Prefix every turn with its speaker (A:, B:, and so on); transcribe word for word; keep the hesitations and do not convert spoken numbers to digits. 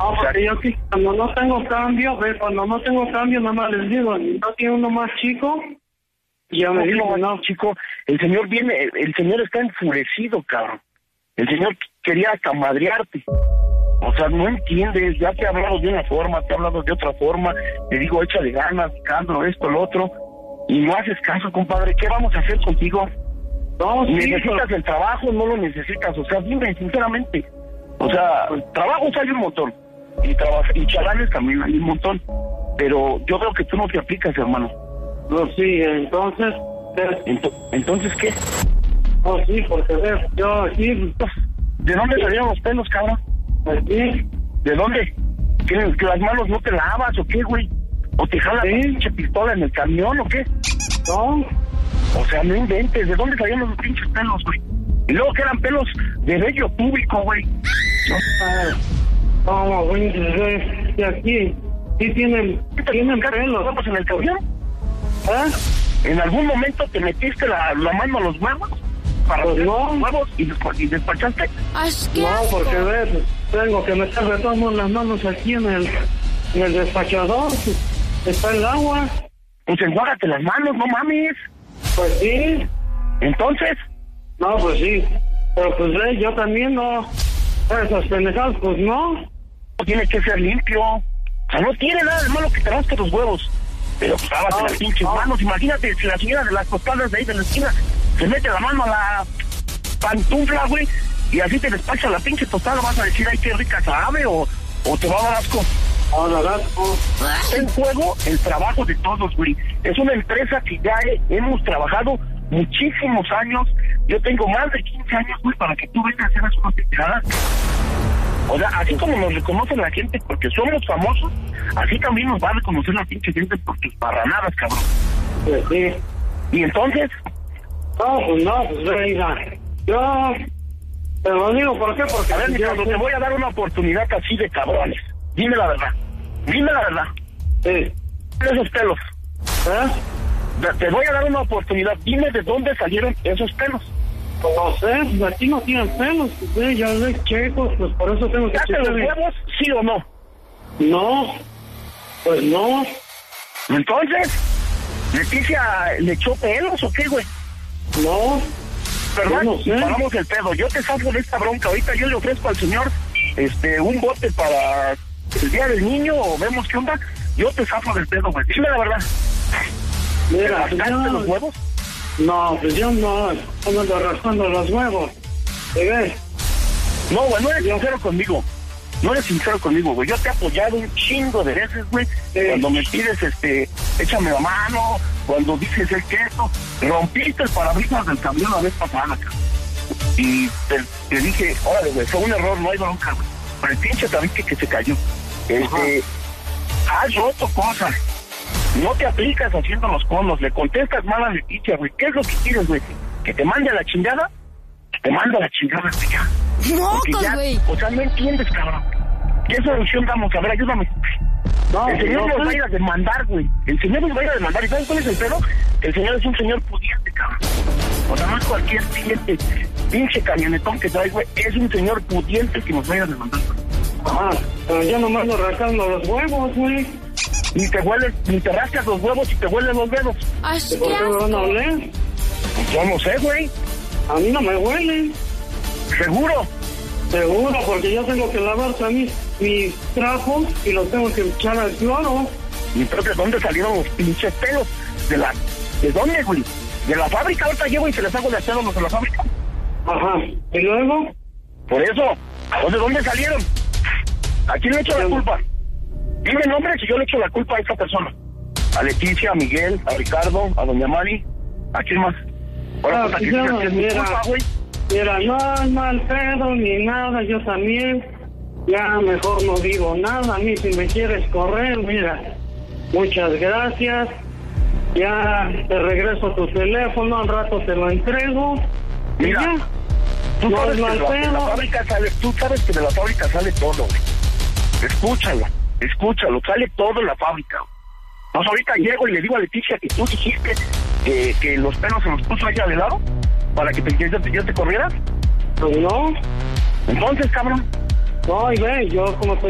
A: No, porque yo sí, cuando no tengo cambio, ve, cuando no tengo cambio, nada más les digo, no tiene uno más chico, y ya me digo, no,
B: chico, el señor viene, el, el señor está enfurecido, cabrón. El señor quería hasta madrearte. O sea, no entiendes, ya te he hablado de una forma, te he hablado de otra forma, te digo, échale ganas, Candro, esto, lo otro, y no haces caso, compadre. ¿Qué vamos a hacer contigo?
A: No, sí,
B: ¿Necesitas
A: pero...
B: el trabajo? No lo necesitas, o sea, dime sinceramente. O sea, trabajos hay un montón, y, traba- y chalanes también hay un montón, pero yo veo que tú no te aplicas, hermano.
A: No, sí, entonces...
B: Ent- ¿Entonces qué?
A: No, sí, porque ve, yo aquí...
B: ¿De dónde salieron los pelos, cabrón?
A: Aquí...
B: ¿De dónde? ¿Que, que las manos no te lavas o qué, güey? ¿O te jala la pinche pistola en el camión o qué?
A: No.
B: O sea, no inventes. ¿De dónde salían los pinches pelos, güey? Y luego que eran pelos de vello púbico, güey.
A: No, güey, de, de aquí. Sí tienen, tienen pelos.
B: ¿Huevos en el camión?
A: ¿Eh?
B: ¿En algún momento te metiste la, la mano a los huevos? Para
A: pues
B: hacer
A: no.
B: los huevos y, despa- y despachaste.
A: No, porque ves, tengo que meter de todas manos las manos aquí en el, en el despachador. Está el agua.
B: Pues enjuágate las manos, no mames.
A: Pues sí.
B: ¿Entonces?
A: No, pues sí. Pero pues ve, yo también no. Esas pendejadas, pues no.
B: Tiene que ser limpio. O sea, no tiene nada de malo que te rasques los huevos. Pero pues lávate
A: no,
B: las pinches
A: no.
B: manos. Imagínate si la señora de las tostadas de ahí de la esquina se mete la mano a la pantufla, güey, y así te despacha la pinche tostada, vas a decir, ay, qué rica sabe, o, o te va a dar asco.
A: Ahora, asco.
B: Está en juego el trabajo de todos, güey. Es una empresa que ya he- hemos trabajado muchísimos años. Yo tengo más de quince años, güey, para que tú vengas a hacer las cosas tiradas. O sea, así como nos reconoce la gente porque somos famosos, así también nos va a reconocer la pinche gente por tus parranadas, cabrón.
A: Pues sí.
B: ¿Y entonces?
A: No, pues no, pues venga. Yo te lo digo, ¿por qué? Porque...
B: A ver, mi
A: yo
B: cabrón,
A: sé-
B: te voy a dar una oportunidad así de cabrones. Dime la verdad. Dime la verdad.
A: Sí.
B: Esos pelos.
A: ¿Eh?
B: Te- Te voy a dar una oportunidad. Dime de dónde salieron esos pelos.
A: Pues no sé, pues aquí no tienen pelos, pues ve, ya ves, checos, pues por eso tengo que
B: ¿Sacaste los
A: checarle.
B: huevos, sí o no?
A: No, pues no.
B: Entonces, ¿Leticia le echó pelos o qué, güey?
A: No.
B: ¿Verdad?
A: Yo no sé.
B: Paramos el pedo. Yo te zafo de esta bronca. Ahorita yo le ofrezco al señor este un bote para el día del niño o vemos qué onda. Yo te zafo del pedo, güey. Dime la verdad.
A: Mira,
B: ¿Te
A: pues
B: rascaste
A: yo...
B: los huevos?
A: No, pues yo no, no ando rascando los huevos. ¿Te ves?
B: No, güey, no eres sincero conmigo. No eres sincero conmigo, güey. Yo te he apoyado un chingo de veces, güey.
A: Sí.
B: Cuando me pides, este, échame la mano. Cuando dices el queso. Rompiste el parabrisas del camión la vez pasada, cabrón. Y te, te dije, órale, güey, fue un error, no hay bronca, güey. Por el pinche tabique que se cayó. Este, has roto cosas. No te aplicas haciendo los conos. Le contestas mal a Leticia, güey. ¿Qué es lo que quieres, güey? ¿Que te mande a la chingada? Te mando a la chingada, güey, ya. Porque
C: ¡Mocos,
B: ya,
C: güey!
B: o sea, no entiendes, cabrón. ¿Qué solución damos? A ver, ayúdame.
A: No,
B: El señor
A: no,
B: nos
A: no.
B: va a ir a demandar, güey. El señor nos va a ir a demandar. ¿Y sabes cuál es el pedo? El señor es un señor pudiente, cabrón. O sea, no es cualquier cliente, pinche camionetón que trae, güey. Es un señor pudiente que nos va a ir a demandar.
A: Ah, pero yo nomás ando rascando los huevos, güey.
B: Ni te hueles, ni te rascas los huevos y te huelen los dedos.
C: ¡Ay,
A: ¿Por
C: qué
A: qué me van a
C: asco!
A: oler?
B: Pues yo no sé, güey.
A: A mí no me huelen.
B: Seguro.
A: Seguro, porque yo tengo que lavar también mis trapos y los tengo que echar al cloro.
B: ¿Y entonces dónde salieron los pinches pelos? ¿De la, de dónde, güey? ¿De la fábrica? Ahorita llevo y se les hago de hacer los de la fábrica.
A: Ajá. ¿Y luego?
B: Por eso, ¿de dónde salieron? ¿A quién le echo la culpa? Dime nombres y yo le echo la culpa a esta persona. A Leticia, a Miguel, a Ricardo, a Doña Mari. ¿A quién más? Ahora,
A: Ah,
B: pues, ¿a quién
A: ya,
B: dices que es mi
A: mira.
B: culpa, güey?
A: Mira, no es mal pedo ni nada, yo también. Ya mejor no digo nada. A mí si me quieres correr, mira, muchas gracias. Ya te regreso tu teléfono, al rato te lo entrego. y
B: Mira,
A: ya.
B: tú
A: No
B: sabes
A: es
B: que
A: mal
B: de la, de la
A: pedo.
B: fábrica sale, tú sabes que de la fábrica sale todo, güey. Escúchalo, escúchalo, sale todo en la fábrica. Pues ahorita llego y le digo a Leticia que tú dijiste que, que los pelos se los puso allá de lado para que te, yo, te, yo te corrieras.
A: Pues no,
B: Entonces, cabrón.
A: no, y ve, yo como te